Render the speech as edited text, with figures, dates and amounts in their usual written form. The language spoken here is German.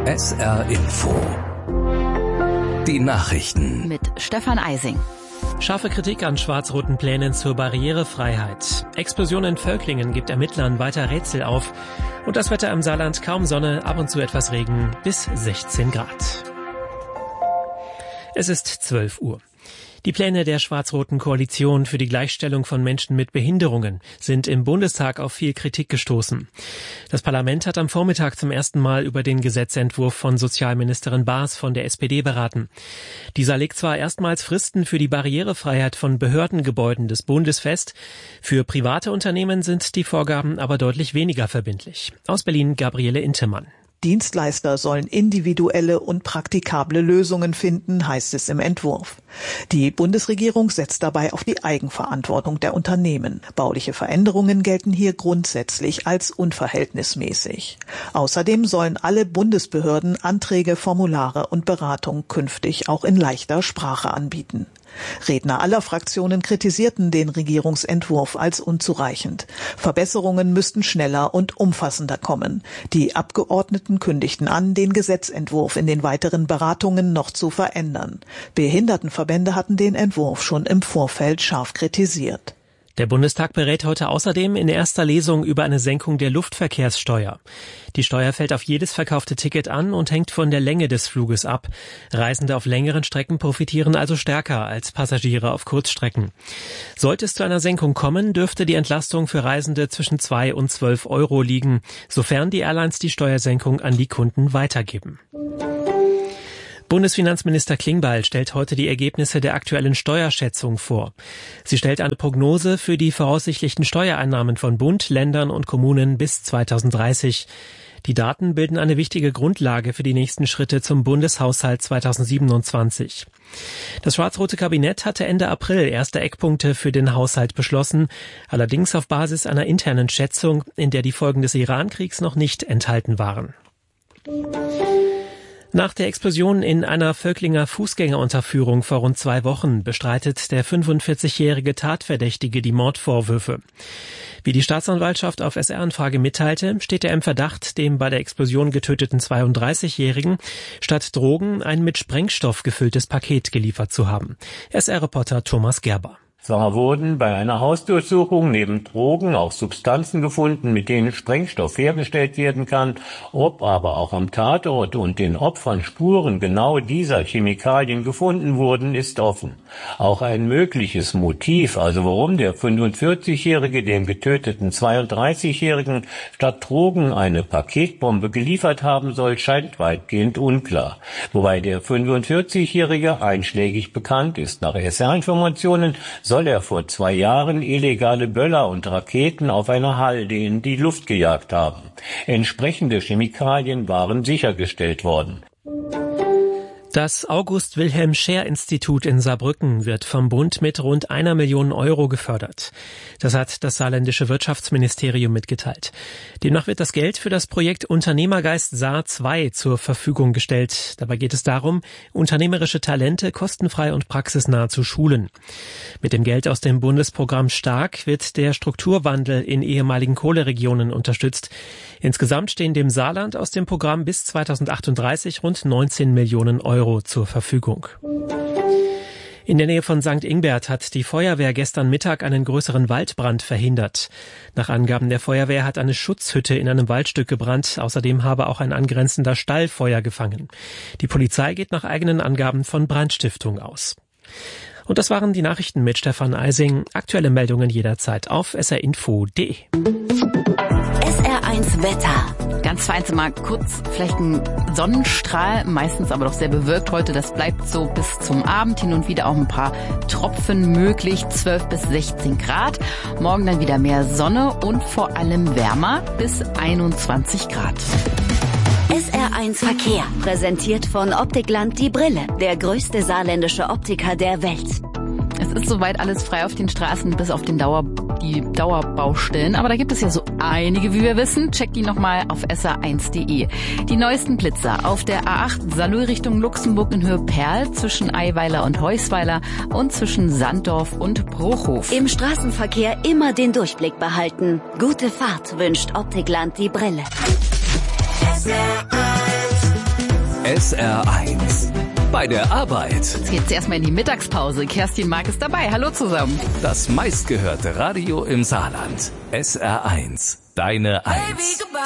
SR Info. Die Nachrichten. Mit Stefan Eising. Scharfe Kritik an schwarz-roten Plänen zur Barrierefreiheit. Explosion in Völklingen gibt Ermittlern weiter Rätsel auf. Und das Wetter im Saarland: kaum Sonne, ab und zu etwas Regen, bis 16 Grad. Es ist 12 Uhr. Die Pläne der schwarz-roten Koalition für die Gleichstellung von Menschen mit Behinderungen sind im Bundestag auf viel Kritik gestoßen. Das Parlament hat am Vormittag zum ersten Mal über den Gesetzentwurf von Sozialministerin Baas von der SPD beraten. Dieser legt zwar erstmals Fristen für die Barrierefreiheit von Behördengebäuden des Bundes fest, für private Unternehmen sind die Vorgaben aber deutlich weniger verbindlich. Aus Berlin Gabriele Intemann. Dienstleister sollen individuelle und praktikable Lösungen finden, heißt es im Entwurf. Die Bundesregierung setzt dabei auf die Eigenverantwortung der Unternehmen. Bauliche Veränderungen gelten hier grundsätzlich als unverhältnismäßig. Außerdem sollen alle Bundesbehörden Anträge, Formulare und Beratung künftig auch in leichter Sprache anbieten. Redner aller Fraktionen kritisierten den Regierungsentwurf als unzureichend. Verbesserungen müssten schneller und umfassender kommen. Die Abgeordneten kündigten an, den Gesetzentwurf in den weiteren Beratungen noch zu verändern. Behindertenverbände hatten den Entwurf schon im Vorfeld scharf kritisiert. Der Bundestag berät heute außerdem in erster Lesung über eine Senkung der Luftverkehrssteuer. Die Steuer fällt auf jedes verkaufte Ticket an und hängt von der Länge des Fluges ab. Reisende auf längeren Strecken profitieren also stärker als Passagiere auf Kurzstrecken. Sollte es zu einer Senkung kommen, dürfte die Entlastung für Reisende zwischen 2 und 12 Euro liegen, sofern die Airlines die Steuersenkung an die Kunden weitergeben. Bundesfinanzminister Klingbeil stellt heute die Ergebnisse der aktuellen Steuerschätzung vor. Sie stellt eine Prognose für die voraussichtlichen Steuereinnahmen von Bund, Ländern und Kommunen bis 2030. Die Daten bilden eine wichtige Grundlage für die nächsten Schritte zum Bundeshaushalt 2027. Das schwarz-rote Kabinett hatte Ende April erste Eckpunkte für den Haushalt beschlossen, allerdings auf Basis einer internen Schätzung, in der die Folgen des Iran-Kriegs noch nicht enthalten waren. Nach der Explosion in einer Völklinger Fußgängerunterführung vor rund 2 Wochen bestreitet der 45-jährige Tatverdächtige die Mordvorwürfe. Wie die Staatsanwaltschaft auf SR-Anfrage mitteilte, steht er im Verdacht, dem bei der Explosion getöteten 32-Jährigen statt Drogen ein mit Sprengstoff gefülltes Paket geliefert zu haben. SR-Reporter Thomas Gerber. Zwar wurden bei einer Hausdurchsuchung neben Drogen auch Substanzen gefunden, mit denen Sprengstoff hergestellt werden kann. Ob aber auch am Tatort und den Opfern Spuren genau dieser Chemikalien gefunden wurden, ist offen. Auch ein mögliches Motiv, also warum der 45-Jährige dem getöteten 32-Jährigen statt Drogen eine Paketbombe geliefert haben soll, scheint weitgehend unklar. Wobei der 45-Jährige einschlägig bekannt ist. Nach SR-Informationen soll er vor 2 Jahren illegale Böller und Raketen auf einer Halde in die Luft gejagt haben. Entsprechende Chemikalien waren sichergestellt worden. Das August-Wilhelm-Scheer-Institut in Saarbrücken wird vom Bund mit rund 1 Million Euro gefördert. Das hat das saarländische Wirtschaftsministerium mitgeteilt. Demnach wird das Geld für das Projekt Unternehmergeist Saar 2 zur Verfügung gestellt. Dabei geht es darum, unternehmerische Talente kostenfrei und praxisnah zu schulen. Mit dem Geld aus dem Bundesprogramm Stark wird der Strukturwandel in ehemaligen Kohleregionen unterstützt. Insgesamt stehen dem Saarland aus dem Programm bis 2038 rund 19 Millionen Euro zur Verfügung. In der Nähe von St. Ingbert hat die Feuerwehr gestern Mittag einen größeren Waldbrand verhindert. Nach Angaben der Feuerwehr hat eine Schutzhütte in einem Waldstück gebrannt. Außerdem habe auch ein angrenzender Stall Feuer gefangen. Die Polizei geht nach eigenen Angaben von Brandstiftung aus. Und das waren die Nachrichten mit Stefan Eising. Aktuelle Meldungen jederzeit auf srinfo.de. SR1 Wetter. Ganz vereinzelt mal kurz vielleicht ein Sonnenstrahl, meistens aber doch sehr bewölkt heute. Das bleibt so bis zum Abend, hin und wieder auch ein paar Tropfen möglich, 12 bis 16 Grad. Morgen dann wieder mehr Sonne und vor allem wärmer bis 21 Grad. SR1 Verkehr, präsentiert von Optikland die Brille, der größte saarländische Optiker der Welt. Es ist soweit alles frei auf den Straßen, bis auf die Dauerbaustellen. Aber da gibt es ja so einige, wie wir wissen. Checkt die nochmal auf sr1.de. Die neuesten Blitzer auf der A8 Saarlouis Richtung Luxemburg in Höhe Perl, zwischen Eiweiler und Heusweiler und zwischen Sanddorf und Bruchhof. Im Straßenverkehr immer den Durchblick behalten. Gute Fahrt wünscht Optikland die Brille. SR1 SR1. Bei der Arbeit. Jetzt geht's erstmal in die Mittagspause. Kerstin Mark ist dabei. Hallo zusammen. Das meistgehörte Radio im Saarland. SR1. Deine Eins.